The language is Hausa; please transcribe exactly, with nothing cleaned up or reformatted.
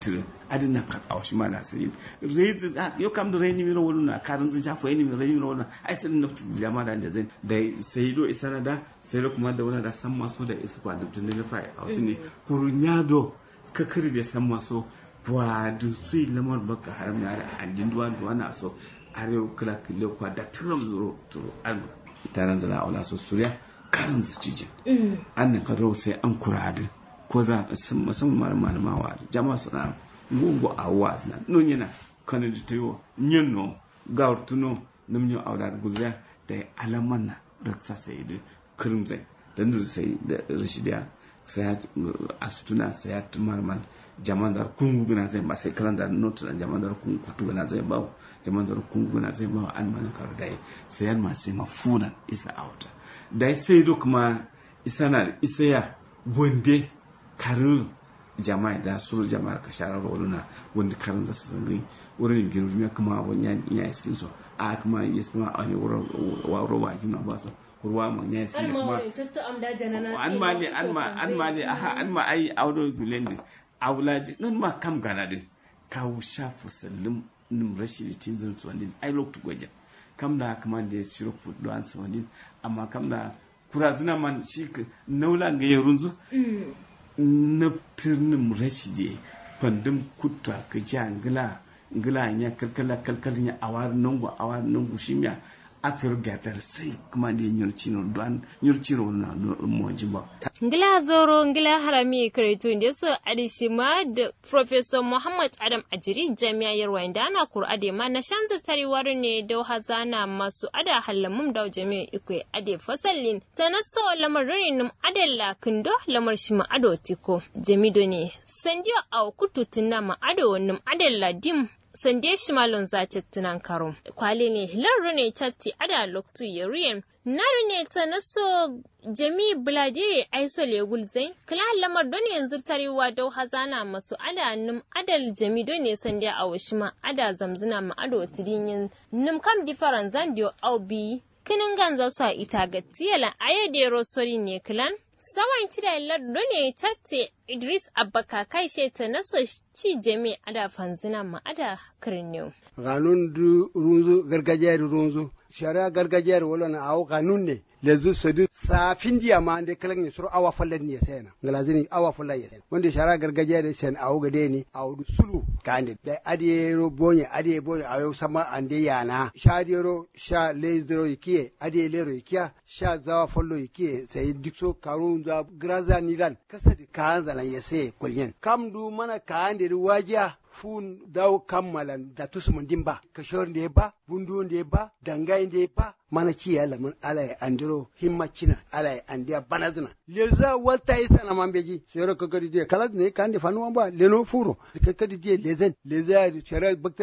tire adin na ka awshi ma na sai rezi yo kam da reni miro wona karin zin shafa ni miro reni miro wona ai sai nafti jama'a da zai da sai do isana da sai do kuma da wona da san maso da isu kwa da tunne fa awti ne kurunyado ka kiri da san maso wa du sui lamar baka haram na andin duwa duwa na so arewa kala kille kwa da turam zuro turo an taran zala wala so suriya karin su cije an ne karo sai an kuradu ko za musamman malamawa jama'a su na gungu a wazna non yana kana da tayo nyenno gaurtuno namnyo awdar guzya da alamanna raksa sai da kirimzai dan sai da rishidiya sai asutuna sai tumarman jama'an da kungu guna zai ba sai kalanda note da jama'an da kungu kutu guna zai ba jama'an da kungu guna zai ba an mana kar dai sai yan ma sai mafunan isa auta dai sai do kuma isana isaya wonde karu jama'a da suru jama'ar ka sharar roluna wanda karin da su zangi wurin girmi kuma wannan ya iskin so a kuma yes kuma a wurin waro ba jina ba so kurwa mun ya iskin kuma an ma ne an ma an ma ne aha an ma ai audo bilendi awlaji nan ma kam gana din kawo shafu sallim nim rashidi tinzin suwandin ai loktu goje kam da kuma da shiro fudu an suwandin amma kam da kurazuna man shi naula ga yarunzu na tirnin rashidi fandin kutta ka ji angila ngila ya kalkala kalkalin ya awar nangu awar nangu shimiya afir gatar sai kuma da nyurcino don nyurcino na mojiba ngila zoro ngila harami kretu inda so adishima da professor Muhammad Adam Ajiri jami'a yarwanda ana kur'ade ma na shanza tariwar ne da hazana masu ada hallamum da jami'a ikwe ade fasallin tanasso lamarin num adalla kindo lamar shi ma ado tiko jamido ne sandiyo au kututuna ma ado num adalla dim sande shi malon zace tunan karo kwale ne hilar ne tatti ada loktu yariyan naru ne ta naso jami blade aiso legul zai kala lamar don yanzu tarewa dau hazana masu ada num adal jami don ne sande a washima ada zamzuna ma ado tidin num kam different zandio au bi kinin ganza su a ita ga tiyala ayedero sori ne klan sawan tida lardo ne tatte Idris Abbaka kai sheta na so ci jami ada fanzina ma ada kirniyo kanun du runzu gargajiya du runzu shari'a gargajiya wala na awo kanun ne lezu sadu safin diya ma ande kalan ne suru awa fallan ne sena ngalazini awa fallan ya sena wanda shari'a gargajiya da sen awo gade ni awo du sulu kande da adiyero bonye adiye bonye ayo sama ande yana sha adiyero sha lezero ikiye adiye lero ikiya sha zawa fallo ikiye sai dikso karun da graza nilan kasadi kanza na yase kulyen kam du mana kande du wajiya fun daw kammalan da tusmun dimba kashor ne ba bundu ne ba dangai ne ba mana ci ya lamun alai andiro himmacina alai andiya banazna leza walta isa na mambeji sero kokodi de kala ne kande fanu ba leno furo kokodi de lezen leza sero